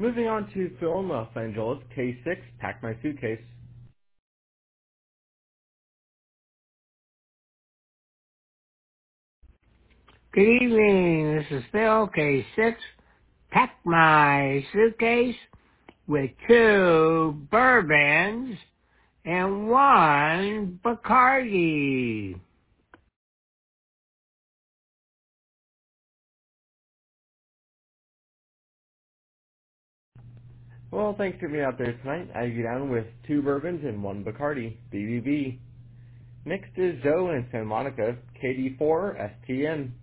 Moving on to Phil in Los Angeles, K6, Pack My Suitcase. Good evening. This is Phil, K6. Pack my suitcase with 2 bourbons and 1 Bacardi. Well, thanks for being out there tonight. I get down with 2 bourbons and 1 Bacardi, BBB. Next is Joe in Santa Monica, KD4, STN.